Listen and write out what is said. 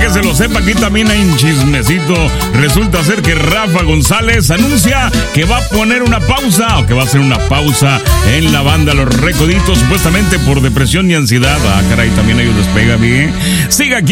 que se lo sepa, aquí también hay un chismecito. Resulta ser que Rafa González anuncia que va a poner una pausa, o que va a hacer una pausa en la banda Los Recoditos, supuestamente por depresión y ansiedad. Ah, caray, también ellos les pega bien. Siga aquí